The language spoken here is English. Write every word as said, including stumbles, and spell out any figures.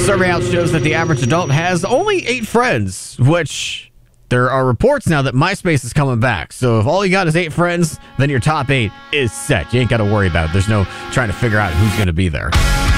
survey out shows that the average adult has only eight friends, which there are reports now that MySpace is coming back. So if all you got is eight friends, then your top eight is set. You ain't got to worry about it. There's no trying to figure out who's going to be there.